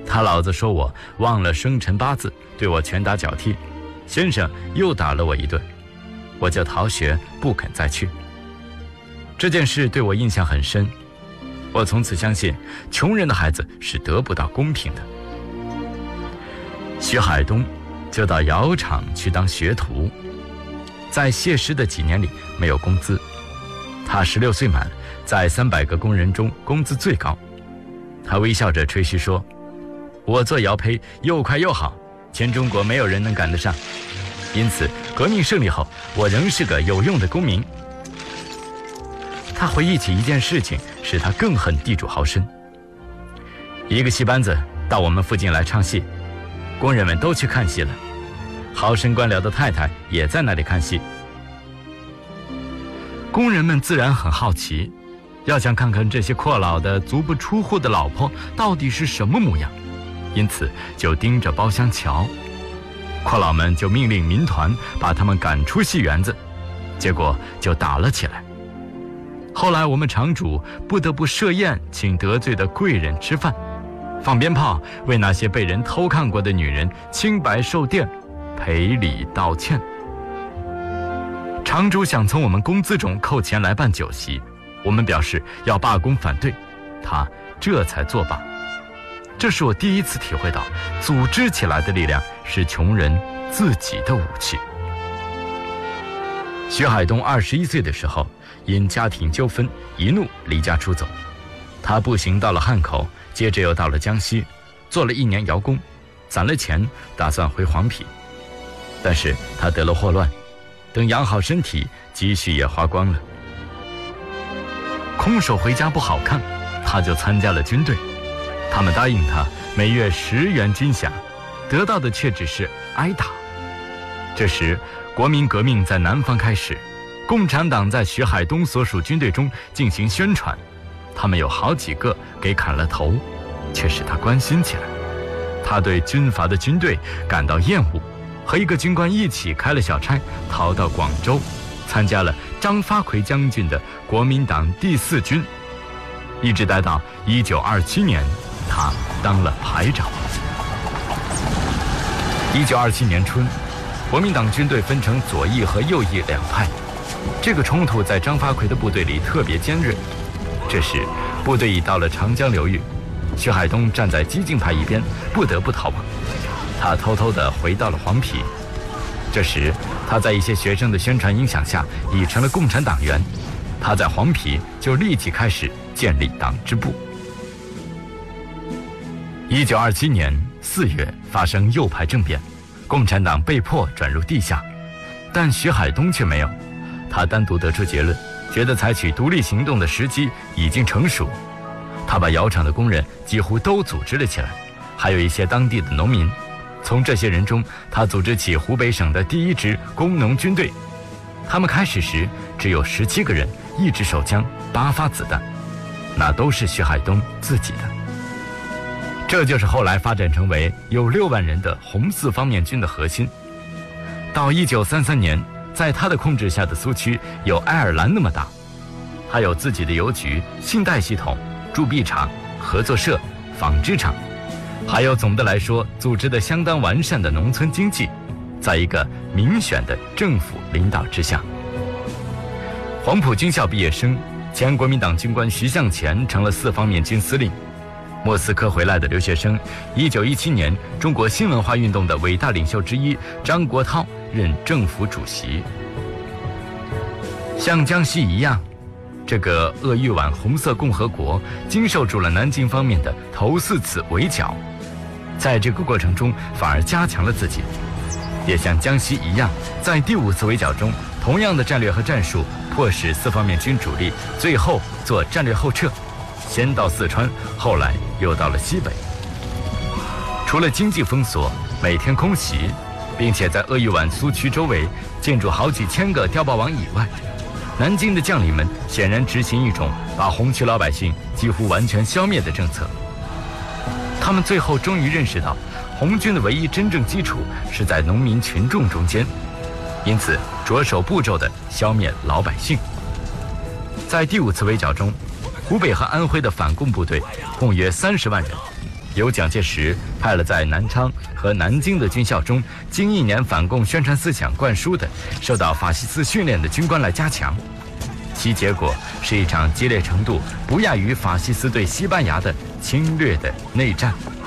他老子说我忘了生辰八字，对我拳打脚踢，先生又打了我一顿，我就逃学不肯再去。这件事对我印象很深，我从此相信穷人的孩子是得不到公平的。徐海东就到窑厂去当学徒，在谢师的几年里没有工资，他16岁满，在300个工人中工资最高。他微笑着吹嘘说，我做窑胚又快又好，全中国没有人能赶得上，因此革命胜利后我仍是个有用的公民。他回忆起一件事情，使他更恨地主豪绅。一个戏班子到我们附近来唱戏，工人们都去看戏了，豪绅官僚的太太也在那里看戏。工人们自然很好奇，要想看看这些阔老的足不出户的老婆到底是什么模样，因此就盯着包厢瞧。阔老们就命令民团把他们赶出戏园子，结果就打了起来。后来我们厂主不得不设宴请得罪的贵人吃饭，放鞭炮为那些被人偷看过的女人清白受电，赔礼道歉。厂主想从我们工资中扣钱来办酒席，我们表示要罢工反对，他这才作罢。这是我第一次体会到组织起来的力量是穷人自己的武器。徐海东21岁的时候，因家庭纠纷一怒离家出走，他步行到了汉口，接着又到了江西，做了1年窑工，攒了钱打算回黄陂，但是他得了霍乱，等养好身体，积蓄也花光了。空手回家不好看，他就参加了军队，他们答应他每月10元军饷，得到的却只是挨打。这时国民革命在南方开始，共产党在徐海东所属军队中进行宣传，他们有好几个给砍了头，却使他关心起来。他对军阀的军队感到厌恶，和一个军官一起开了小差，逃到广州，参加了张发奎将军的国民党第4军，一直待到1927年，他当了排长。1927年春，国民党军队分成左翼和右翼2派，这个冲突在张发奎的部队里特别尖锐。这时部队已到了长江流域，徐海东站在激进派一边，不得不逃亡。他偷偷地回到了黄陂。这时他在一些学生的宣传影响下已成了共产党员，他在黄陂就立即开始建立党支部。1927年4月发生右派政变，共产党被迫转入地下，但徐海东却没有。他单独得出结论，觉得采取独立行动的时机已经成熟。他把窑厂的工人几乎都组织了起来，还有一些当地的农民。从这些人中，他组织起湖北省的第1支工农军队。他们开始时只有17个人，1支手枪，8发子弹，那都是徐海东自己的。这就是后来发展成为有6万人的红四方面军的核心。到1933年，在他的控制下的苏区有爱尔兰那么大，还有自己的邮局、信贷系统、铸币厂、合作社、纺织厂，还有总的来说组织得相当完善的农村经济，在一个民选的政府领导之下。黄埔军校毕业生，前国民党军官徐向前成了4方面军司令。莫斯科回来的留学生，1917年中国新文化运动的伟大领袖之一张国焘任政府主席。像江西一样，这个鄂豫皖红色共和国经受住了南京方面的头4次围剿，在这个过程中反而加强了自己。也像江西一样，在第5次围剿中，同样的战略和战术迫使4方面军主力最后做战略后撤，先到四川，后来又到了西北。除了经济封锁，每天空袭，并且在鄂豫皖苏区周围建筑好几千个碉堡网以外，南京的将领们显然执行一种把红区老百姓几乎完全消灭的政策。他们最后终于认识到，红军的唯一真正基础是在农民群众中间，因此着手步骤地消灭老百姓。在第5次围剿中，湖北和安徽的反共部队共约30万人， 由蒋介石派了在南昌和南京的军校中经1年反共宣传思想灌输的、受到法西斯训练的军官来加强。其结果是一场激烈程度不亚于法西斯对西班牙的侵略的内战。